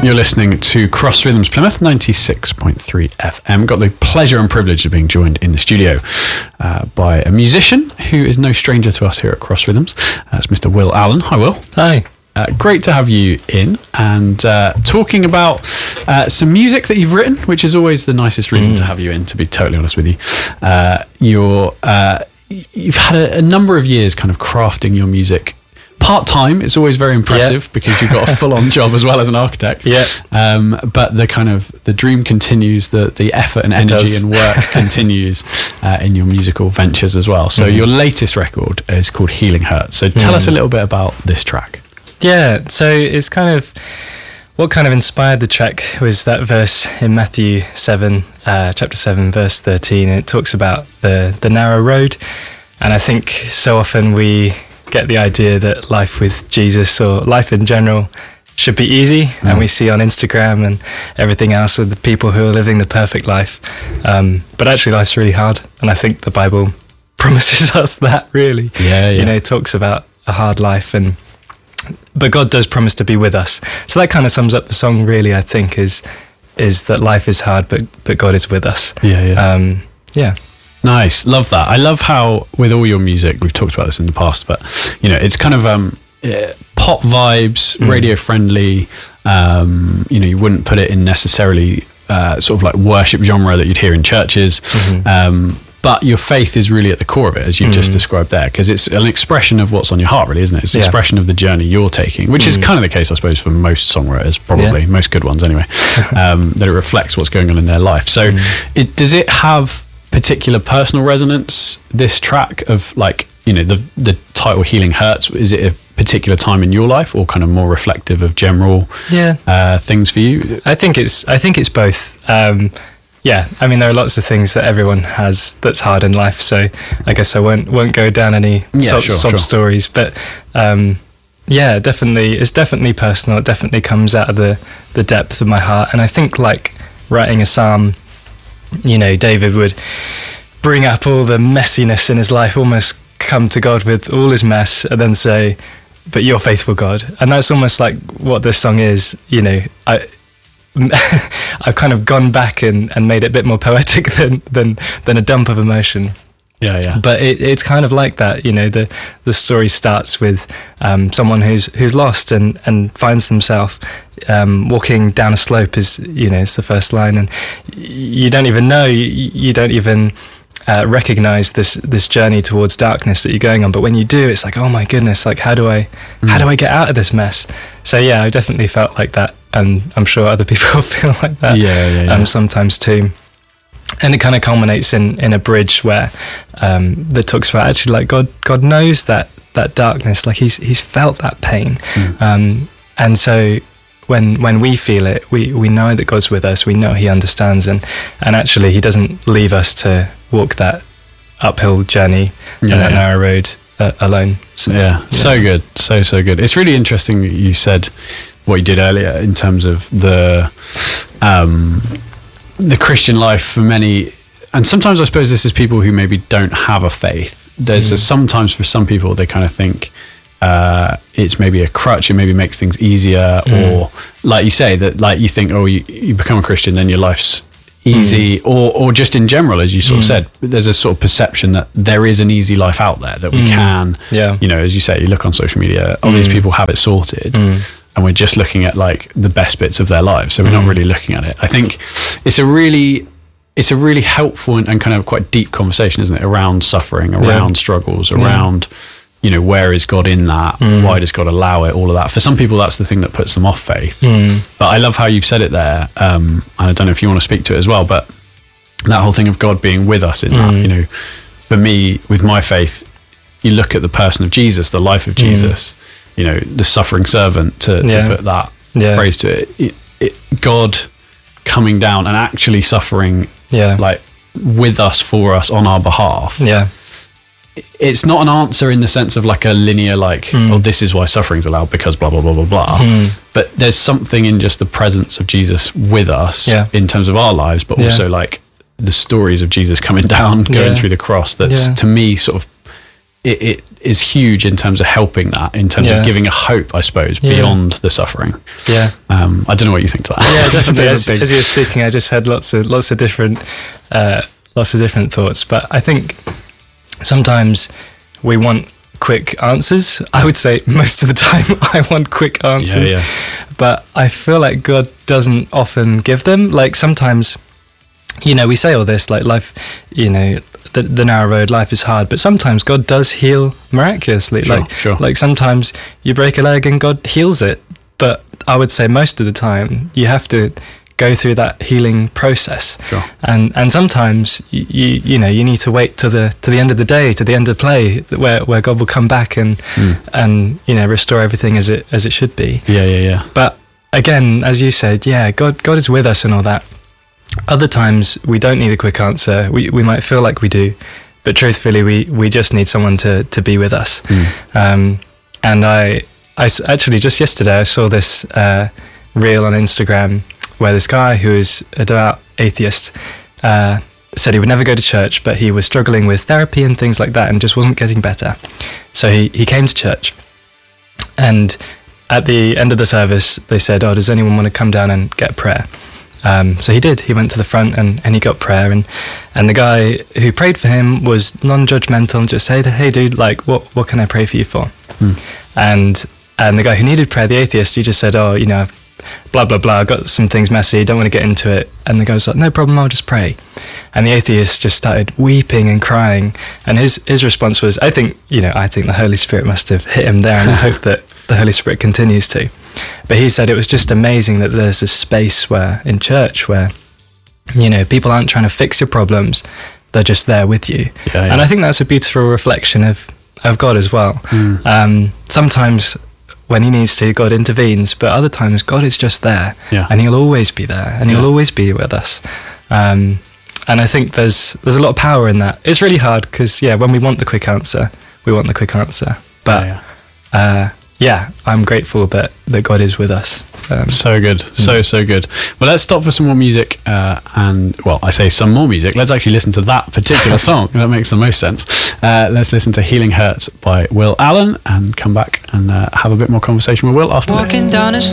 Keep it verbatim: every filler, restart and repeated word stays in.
You're listening to Cross Rhythms Plymouth ninety-six point three F M. Got the pleasure and privilege of being joined in the studio uh, by a musician who is no stranger to us here at Cross Rhythms. That's Mister Will Allen. Hi, Will. Hi. Uh, great to have you in and uh, talking about uh, some music that you've written, which is always the nicest reason mm. to have you in, to be totally honest with you. Uh, you're, uh, you've had a, a number of years kind of crafting your music part-time. It's always very impressive yeah. because you've got a full-on job as well as an architect. Yeah. Um, but the kind of the dream continues, the the effort and energy and work continues uh, in your musical ventures as well. So mm. your latest record is called Healing Hurts. So tell mm. us a little bit about this track. Yeah. So it's kind of what kind of inspired the track was that verse in Matthew seven, uh, chapter seven, verse thirteen. And it talks about the the narrow road, and I think so often we get the idea that life with Jesus or life in general should be easy, mm. and we see on Instagram and everything else of the people who are living the perfect life, um, but actually life's really hard, and I think the Bible promises us that really. Yeah, yeah. You know, it talks about a hard life, and but God does promise to be with us. So that kind of sums up the song really, I think, is is that life is hard, but but God is with us. Yeah, yeah. Um, yeah. Nice, love that. I love how with all your music, we've talked about this in the past, but you know, it's kind of um, uh, pop vibes, mm. radio friendly. Um, you know, you wouldn't put it in necessarily uh, sort of like worship genre that you'd hear in churches, mm-hmm. um, but your faith is really at the core of it, as you mm. just described there, because it's an expression of what's on your heart, really, isn't it? It's an yeah. expression of the journey you're taking, which mm. is kind of the case, I suppose, for most songwriters, probably yeah. most good ones anyway. um, that it reflects what's going on in their life. So, mm. it, does it have particular personal resonance, this track of like, you know, the the title Healing Hurts? Is it a particular time in your life or kind of more reflective of general yeah uh, things for you? I think it's I think it's both. Um, yeah, I mean, there are lots of things that everyone has that's hard in life, so I guess I won't won't go down any yeah, sob, sure, sob sure. stories, but um, yeah, definitely, it's definitely personal. It definitely comes out of the the depth of my heart, and I think like writing a psalm, you know, David would bring up all the messiness in his life, almost come to God with all his mess and then say, but you're faithful, God. And that's almost like what this song is. You know, I, I've kind of gone back and, and made it a bit more poetic than, than, than a dump of emotion. Yeah, yeah. But it, it's kind of like that, you know, the the story starts with um, someone who's who's lost and, and finds themselves um, walking down a slope is, you know, it's the first line, and you don't even know, you, you don't even uh, recognize this this journey towards darkness that you're going on. But when you do, it's like, oh my goodness, like how do I mm. how do I get out of this mess? So yeah, I definitely felt like that, and I'm sure other people feel like that. Yeah, yeah, yeah. Um, sometimes too. And it kind of culminates in, in a bridge where um, that talks about actually like God God knows that that darkness, like he's he's felt that pain, mm. um, and so when when we feel it, we, we know that God's with us. We know He understands, and and actually He doesn't leave us to walk that uphill journey yeah, and that yeah. narrow road uh, alone. So, yeah, yeah, so good, so so good. It's really interesting that you said what you did earlier in terms of the. Um, the Christian life for many, and sometimes I suppose this is people who maybe don't have a faith. There's mm. a, sometimes for some people they kind of think uh, it's maybe a crutch, it maybe makes things easier, mm. or like you say that, like you think, oh, you, you become a Christian, then your life's easy, mm. or or just in general, as you sort mm. of said, there's a sort of perception that there is an easy life out there that we mm. can, yeah. you know, as you say, you look on social media, all mm. these people have it sorted. Mm. And we're just looking at like the best bits of their lives, so we're mm. not really looking at it. I think it's a really, it's a really helpful and, and kind of quite deep conversation, isn't it? Around suffering, around yeah. struggles, around, yeah. you know, where is God in that? Mm. Why does God allow it? All of that. For some people, that's the thing that puts them off faith. Mm. But I love how you've said it there. Um, and I don't know if you want to speak to it as well, but that whole thing of God being with us in mm. that, you know, for me, with my faith, you look at the person of Jesus, the life of Jesus. Mm. You know, the suffering servant, to, to yeah. put that yeah. phrase to it. It, it. God coming down and actually suffering, yeah. like with us, for us, on our behalf. Yeah, it's not an answer in the sense of like a linear, like, mm. oh, this is why suffering's allowed because blah blah blah blah blah. Mm. But there's something in just the presence of Jesus with us yeah. in terms of our lives, but yeah. also like the stories of Jesus coming down, going yeah. through the cross. That's yeah. to me sort of it, it is huge in terms of helping that, in terms Yeah. of giving a hope, I suppose, Yeah. beyond the suffering. Yeah. Um, I don't know what you think to that. Yeah, It's a definitely. bit of a As, big- as you were speaking, I just had lots of lots of different uh, lots of different thoughts. But I think sometimes we want quick answers. I would say most of the time I want quick answers, yeah. but I feel like God doesn't often give them. Like sometimes, you know, we say all this like life, you know, the, the narrow road, life is hard, but sometimes God does heal miraculously. Sure, like, sure. like sometimes you break a leg and God heals it. But I would say most of the time you have to go through that healing process. Sure. And and sometimes you, you you know you need to wait to the to the end of the day, to the end of play, where where God will come back and Mm. and you know restore everything as it as it should be. Yeah, yeah, yeah. But again, as you said, yeah, God God is with us and all that. Other times we don't need a quick answer. We we might feel like we do, but truthfully we we just need someone to to be with us. Mm. Um, and I I s- actually just yesterday I saw this uh, reel on Instagram where this guy who is a devout atheist uh, said he would never go to church, but he was struggling with therapy and things like that and just wasn't getting better. So he, he came to church, and at the end of the service they said, oh, does anyone want to come down and get prayer? Um, so he did. He went to the front and, and he got prayer, and, and the guy who prayed for him was non-judgmental and just said, hey dude, like what, what can I pray for you for? Mm. And and the guy who needed prayer, the atheist, he just said, oh, you know, I've blah, blah, blah, got some things messy, don't want to get into it. And the guy was like, no problem, I'll just pray. And the atheist just started weeping and crying. And his, his response was, I think, you know, I think the Holy Spirit must have hit him there, and I hope that the Holy Spirit continues to. But he said it was just amazing that there's this space where, in church, where, you know, people aren't trying to fix your problems, they're just there with you. Yeah, yeah. And I think that's a beautiful reflection of, of God as well. Mm. Um, sometimes when he needs to, God intervenes, but other times God is just there, Yeah. and he'll always be there, and he'll Yeah. always be with us. Um, and I think there's there's a lot of power in that. It's really hard because, yeah, when we want the quick answer, we want the quick answer. But Yeah, uh, yeah, I'm grateful that, that God is with us. Um, So good. So, so good. Well, let's stop for some more music. Uh, and, well, I say some more music. Let's actually listen to that particular song. That makes the most sense. Uh, let's listen to Healing Hurts by Will Allen and come back and uh, have a bit more conversation with Will after this. Walking down a